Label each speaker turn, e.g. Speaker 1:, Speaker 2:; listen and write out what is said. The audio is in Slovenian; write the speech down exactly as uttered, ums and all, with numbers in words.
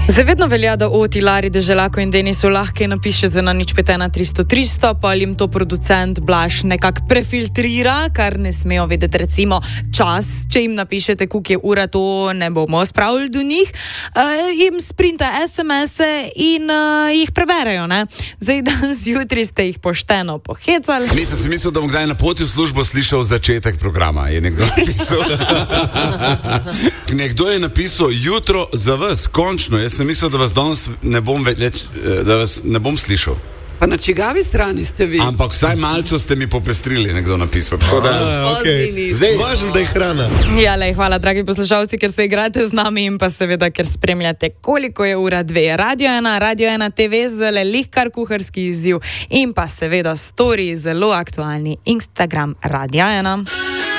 Speaker 1: Zavedno velja, da Oti, Lari, Deželako in Denisu lahko napišete na nič pet ena tristo tristo, pa jim to producent Blaž nekako prefiltrira, kar ne smejo vedeti recimo čas. Če jim napišete, koliko je ura, to ne bomo spravili do njih. Uh, jim sprinta es em es-e in uh, jih preberejo, ne? Zdaj dan zjutraj ste jih pošteno pohecali.
Speaker 2: Mislim si mislil, da bom kdaj na poti v službo slišal začetek programa. Je nekdo napisal? Nekdo je napisal jutro za vas, končno. Jaz sem mislil, da vas danes ne bom več, da vas ne bom slišal.
Speaker 3: Pa na čigavi strani ste vi?
Speaker 2: Ampak vsaj malce ste mi popestrili, nekdo napisal. Tako da,
Speaker 4: A, okay. Zdaj, važno, da je hrana.
Speaker 1: Ja, lej, hvala, dragi poslušalci, ker se igrate z nami in pa seveda, ker spremljate, koliko je ura dve. Radio ena, Radio ena te ve, zelo lihkar kuharski izziv in pa seveda story, zelo aktualni Instagram Radio ena.